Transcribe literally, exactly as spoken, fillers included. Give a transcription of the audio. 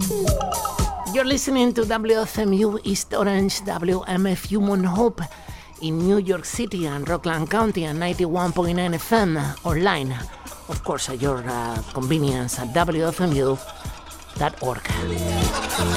You're listening to W F M U East Orange, W M F U Mount Hope in New York City and Rockland County and ninety-one point nine F M online, of course, at your uh, convenience at W F M U dot org.